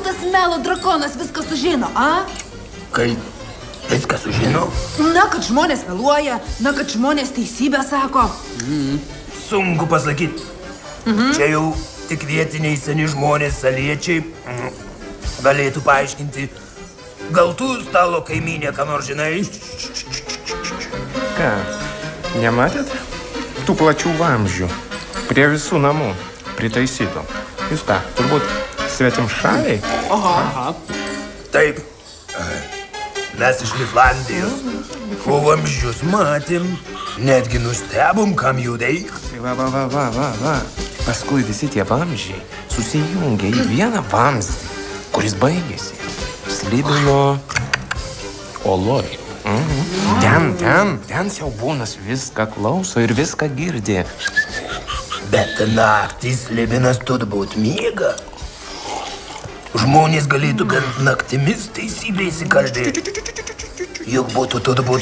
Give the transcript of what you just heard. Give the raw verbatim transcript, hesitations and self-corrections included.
tas melo drakonas viską sužino, a? Kaip viską sužino? Na, kad žmonės meluoja, na, kad žmonės teisybę sako. Mm. Sunku pasakyti. Mhm. Čia jau tik vietiniai seni žmonės, saliečiai, mm, galėtų paaiškinti. Gal tu, stalo kaimynė, ką nors žinai? Ką, nematėt? Tų plačių vamzdžių. Prie visų namų. Pritaisytų. Jūs ką, turbūt svetim šaliai? Aha. Aha. Taip. Mes iš Litlandijos. O vamzdžius matėm. Netgi nustebom, kam jų reik. Va, va, va, va, va, va. Paskui visi tie vamzdžiai susijungia į vieną vamzdį, kuris baigėsi Slibino oloj. Mhm. Ten, ten, ten siaubūnas viską klauso ir viską girdi. Bet naktį Slibinas turbūt miega. Žmonės galėtų bent naktimis teisybę įsikalbėti. Juk būtų turbūt